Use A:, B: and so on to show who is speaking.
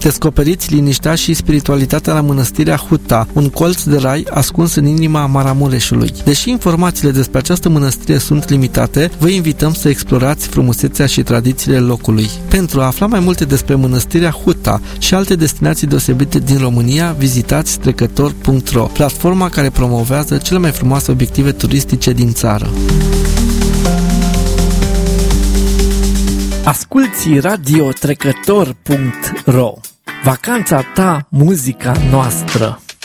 A: Descoperiți liniștea și spiritualitatea la mănăstirea Huta, un colț de rai ascuns în inima Maramureșului. Deși informațiile despre această mănăstire sunt limitate, vă invităm să explorați frumusețea și tradițiile locului. Pentru a afla mai multe despre mănăstirea Huta și alte destinații deosebite din România, vizitați trecător.ro, platforma care promovează cele mai frumoase obiective turistice din țară. Asculți Radio Trecător.ro. Vacanța ta, muzica noastră.